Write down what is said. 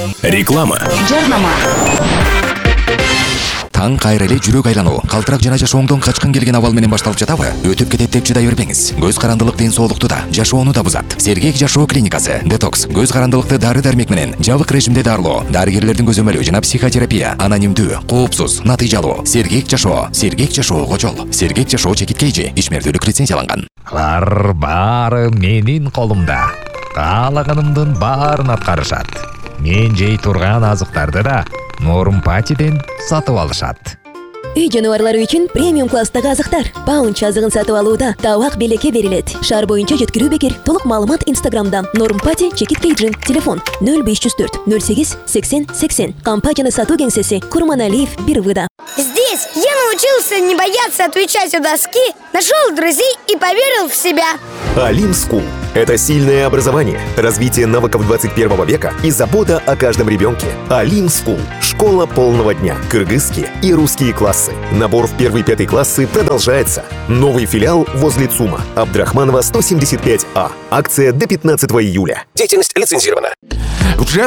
Реклама. Жарнама. Таң кайра эле жүрөк айлануу, калтырак жана жашооңдон качкын келген абал менен башталып жатабы? Өтүп кетет деп чыдай бербеңиз. Көз карандылык ден соолукту да, жашоону да бузат. Сергек жашоо клиникасы. Детокс. Көз карандылыкты дары-дармек менен жабык режимде дарылоо. Дарыгерлердин көзөмөлү жана психотерапия. Анонимдүү, коопсуз, натыйжалуу. Сергек жашоо. Сергек жашоого жол. Сергек жашоо чекиткейжи ишмердүүлүк лицензияланган. Алар баары менин колумда. Каалаганымдын баарын аткарышат. Мен жей турган азыктарды да Нормпатиден сатып алышат. Үй жаныбарлары үчүн премиум класстагы азыктар. Паунч азыгын сатып алууда табак белекке берилет. Шаар боюнча жеткирүү бекер. Толук маалымат Инстаграмда. Нормпати чекиткейджин. Телефон 0504 08 80 80. Компания сатуу кеңсеси Курманалиев 1 Здесь я научился не бояться отвечать у доски, нашел друзей и поверил в себя. Alim School – это сильное образование, развитие навыков 21 века и забота о каждом ребенке. Alim School – школа полного дня, кыргызские и русские классы. Набор в 1-5 классы продолжается. Новый филиал возле ЦУМа, Абдрахманова 175А. Акция до 15 июля. Деятельность лицензирована.